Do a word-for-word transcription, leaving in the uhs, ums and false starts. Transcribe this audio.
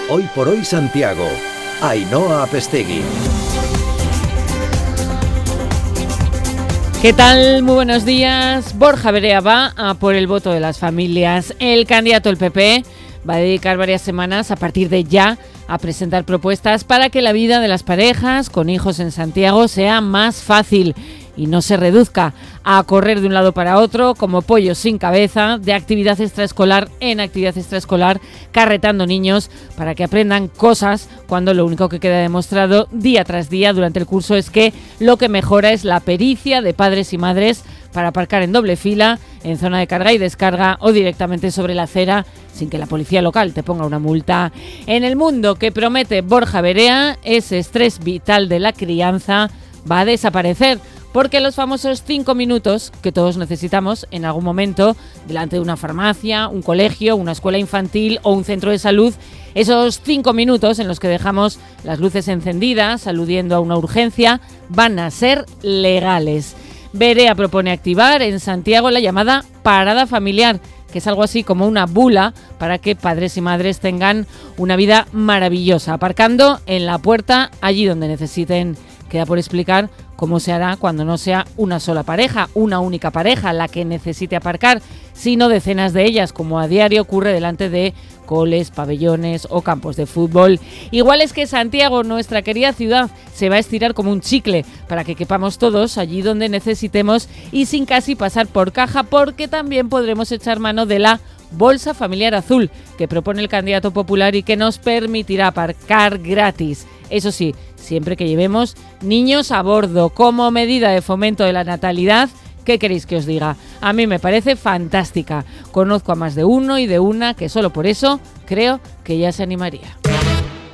Hoy por hoy Santiago. Ainhoa Apestegui. ¿Qué tal? Muy buenos días. Borja Verea va a por el voto de las familias. El candidato del P P va a dedicar varias semanas a partir de ya a presentar propuestas para que la vida de las parejas con hijos en Santiago sea más fácil y no se reduzca a correr de un lado para otro como pollos sin cabeza, de actividad extraescolar en actividad extraescolar, carretando niños para que aprendan cosas cuando lo único que queda demostrado día tras día durante el curso es que lo que mejora es la pericia de padres y madres para aparcar en doble fila, en zona de carga y descarga o directamente sobre la acera sin que la policía local te ponga una multa. En el mundo que promete Borja Verea, ese estrés vital de la crianza va a desaparecer, porque los famosos cinco minutos que todos necesitamos en algún momento delante de una farmacia, un colegio, una escuela infantil o un centro de salud, esos cinco minutos en los que dejamos las luces encendidas aludiendo a una urgencia, van a ser legales. Verea propone activar en Santiago la llamada parada familiar, que es algo así como una bula para que padres y madres tengan una vida maravillosa, aparcando en la puerta allí donde necesiten. Queda por explicar cómo se hará cuando no sea una sola pareja, una única pareja la que necesite aparcar, sino decenas de ellas, como a diario ocurre delante de coles, pabellones o campos de fútbol. Igual es que Santiago, nuestra querida ciudad, se va a estirar como un chicle para que quepamos todos allí donde necesitemos y sin casi pasar por caja, porque también podremos echar mano de la Bolsa Familiar Azul, que propone el candidato popular y que nos permitirá aparcar gratis. Eso sí, siempre que llevemos niños a bordo como medida de fomento de la natalidad. ¿Qué queréis que os diga? A mí me parece fantástica. Conozco a más de uno y de una que solo por eso creo que ya se animaría.